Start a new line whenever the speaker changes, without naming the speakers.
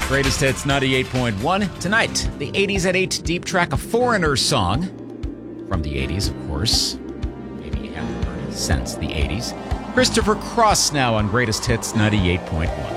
Greatest Hits 98.1. Tonight, the 80s at 8 deep track, a Foreigner song from the 80s, of course. Maybe you haven't heard it since the 80s. Christopher Cross now on Greatest Hits 98.1.